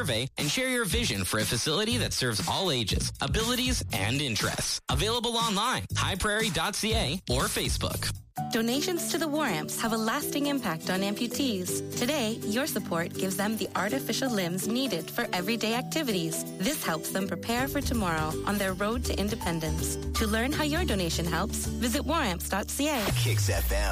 survey and share your vision for a facility that serves all ages, abilities, and interests. Available online, highprairie.ca or Facebook. Donations to the War Amps have a lasting impact on amputees. Today, your support gives them the artificial limbs needed for everyday activities. This helps them prepare for tomorrow on their road to independence. To learn how your donation helps, visit waramps.ca. Kicks FM.